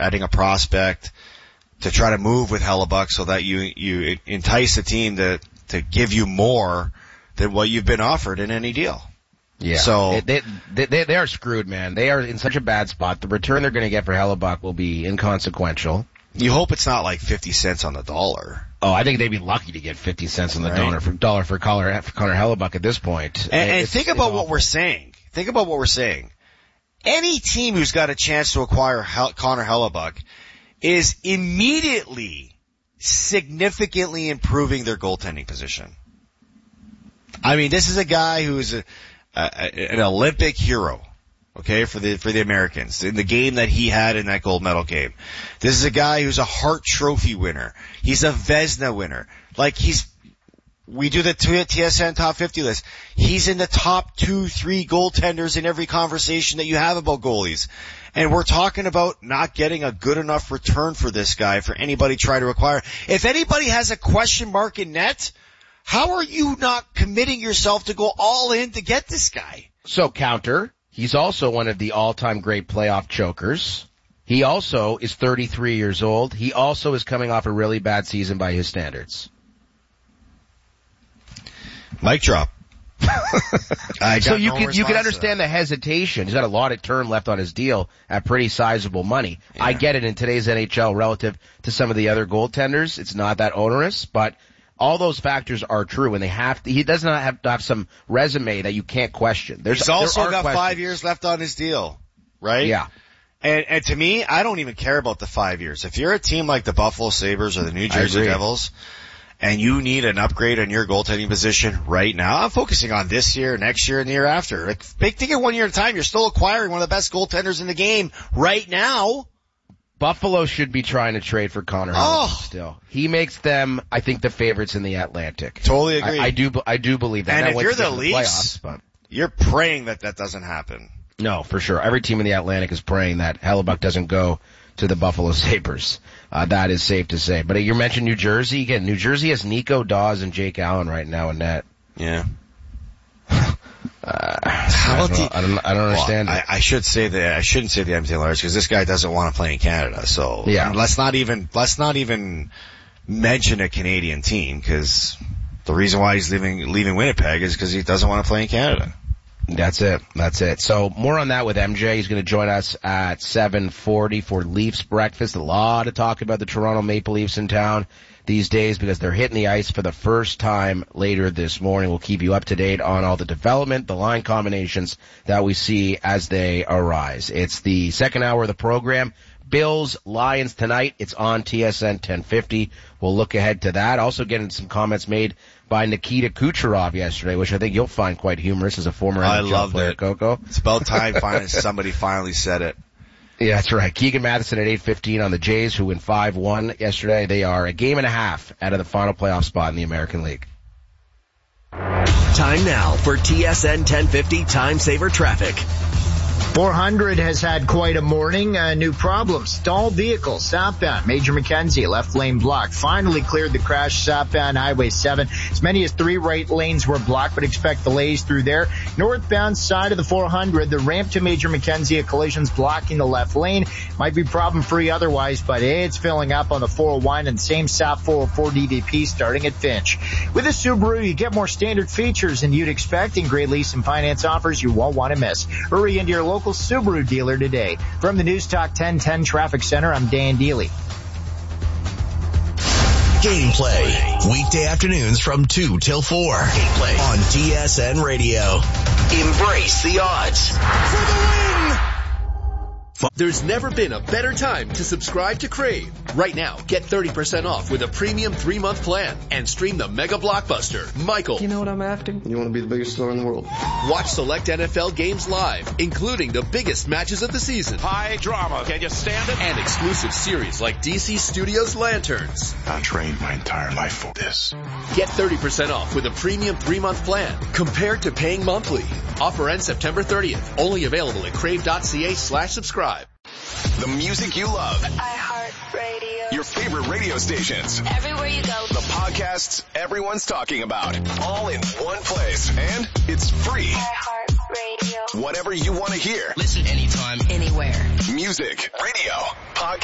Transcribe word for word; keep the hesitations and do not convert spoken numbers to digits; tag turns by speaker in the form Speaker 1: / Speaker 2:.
Speaker 1: adding a prospect to try to move with Hellebuyck so that you you entice the team to to give you more than what you've been offered in any deal.
Speaker 2: Yeah.
Speaker 1: So
Speaker 2: they they they, they are screwed, man. They are in such a bad spot. The return they're going to get for Hellebuyck will be inconsequential.
Speaker 1: You hope it's not like fifty cents on the dollar.
Speaker 2: Oh, I think they'd be lucky to get fifty cents on the
Speaker 1: right.
Speaker 2: dollar for dollar for Connor, for Connor Hellebuyck at this point.
Speaker 1: And, and think about what we're saying. Think about what we're saying. Any team who's got a chance to acquire Hel- Connor Hellebuyck is immediately significantly improving their goaltending position. I mean, this is a guy who is a, a, an Olympic hero, okay, for the for the Americans in the game that he had in that gold medal game. This is a guy who's a Hart Trophy winner. He's a Vezina winner. Like he's, we do the T S N top fifty list. He's in the top two, three goaltenders in every conversation that you have about goalies. And we're talking about not getting a good enough return for this guy for anybody try to acquire. If anybody has a question mark in net, how are you not committing yourself to go all in to get this guy?
Speaker 2: So counter, he's also one of the all-time great playoff chokers. He also is thirty-three years old. He also is coming off a really bad season by his standards.
Speaker 1: Mic drop. I got
Speaker 2: so you
Speaker 1: no
Speaker 2: can you can
Speaker 1: response
Speaker 2: understand the hesitation. He's got a lot of term left on his deal at pretty sizable money.
Speaker 1: Yeah.
Speaker 2: I get it in today's N H L relative to some of the other goaltenders. It's not that onerous, but all those factors are true, and they have to, he does not have to have some resume that you can't question. There's,
Speaker 1: He's also
Speaker 2: there are
Speaker 1: got
Speaker 2: questions.
Speaker 1: five years left on his deal, right?
Speaker 2: Yeah.
Speaker 1: And, and to me, I don't even care about the five years. If you're a team like the Buffalo Sabres or the New Jersey Devils, and you need an upgrade on your goaltending position right now, I'm focusing on this year, next year, and the year after. Like, big think of one year at a time. You're still acquiring one of the best goaltenders in the game right now.
Speaker 2: Buffalo should be trying to trade for Connor
Speaker 1: Oh.
Speaker 2: Hellebuyck still. He makes them, I think, the favorites in the Atlantic.
Speaker 1: Totally agree.
Speaker 2: I, I do, I do believe that.
Speaker 1: And
Speaker 2: Now,
Speaker 1: if
Speaker 2: once
Speaker 1: you're
Speaker 2: you get
Speaker 1: the
Speaker 2: to
Speaker 1: Leafs,
Speaker 2: playoffs, but
Speaker 1: you're praying that that doesn't happen.
Speaker 2: no, for sure. Every team in the Atlantic is praying that Hellebuyck doesn't go to the Buffalo Sabres. Uh, that is safe to say. But you mentioned New Jersey. Again, New Jersey has Nico Dawes and Jake Allen right now in net.
Speaker 1: Yeah.
Speaker 2: Uh, I, don't know, I don't, I don't understand
Speaker 1: well,
Speaker 2: it.
Speaker 1: I, I should say that I shouldn't say the Edmonton Oilers because this guy doesn't want to play in Canada. So
Speaker 2: yeah.
Speaker 1: and let's not even let's not even mention a Canadian team because the reason why he's leaving leaving Winnipeg is because he doesn't want to play in Canada.
Speaker 2: That's it. That's it. So more on that with M J. He's going to join us at seven forty for Leafs breakfast. A lot of talk about the Toronto Maple Leafs in town these days because they're hitting the ice for the first time later this morning. We'll keep you up to date on all the development, the line combinations that we see as they arise. It's the second hour of the program. Bills, Lions tonight. It's on T S N ten fifty. We'll look ahead to that. Also getting some comments made by Nikita Kucherov yesterday, which I think you'll find quite humorous as a former
Speaker 1: I
Speaker 2: N H L
Speaker 1: loved
Speaker 2: player,
Speaker 1: it.
Speaker 2: Coco.
Speaker 1: It's about time finally somebody finally said it.
Speaker 2: Yeah, that's right. Keegan Matheson at eight fifteen on the Jays, who win five one yesterday. They are a game and a half out of the final playoff spot in the American League.
Speaker 3: Time now for T S N ten fifty Time Saver Traffic.
Speaker 4: four hundred has had quite a morning. Uh, new problem. Stalled vehicles southbound. Major Mackenzie, left lane blocked. Finally cleared the crash southbound Highway seven. As many as three right lanes were blocked, but expect delays through there. Northbound side of the four hundred, the ramp to Major Mackenzie, a collision's blocking the left lane. Might be problem free otherwise, but it's filling up on the four oh one and same South four oh four D D P starting at Finch. With a Subaru, you get more standard features than you'd expect, and great lease and finance offers you won't want to miss. Hurry into your local Subaru dealer today. From the News Talk ten ten Traffic Center, I'm Dan Deely.
Speaker 3: Gameplay. Weekday afternoons from two till four. Gameplay on T S N Radio. Embrace the odds. For the win!
Speaker 5: There's never been a better time to subscribe to Crave. Right now, get thirty percent off with a premium three-month plan and stream the mega blockbuster, Michael.
Speaker 6: You know what I'm after? You want to be the biggest star in the world.
Speaker 5: Watch select N F L games live, including the biggest matches of the season.
Speaker 7: High drama. Can you stand it?
Speaker 5: And exclusive series like D C Studios Lanterns.
Speaker 7: I trained my entire life for this.
Speaker 5: Get thirty percent off with a premium three-month plan compared to paying monthly. Offer ends September thirtieth. Only available at crave.ca slash subscribe.
Speaker 8: The music you love.
Speaker 9: iHeartRadio.
Speaker 8: Your favorite radio stations.
Speaker 9: Everywhere you go.
Speaker 8: The podcasts everyone's talking about. All in one place. And it's free.
Speaker 9: iHeartRadio.
Speaker 8: Whatever you want to hear.
Speaker 3: Listen anytime,
Speaker 9: anywhere.
Speaker 8: Music, radio, podcast.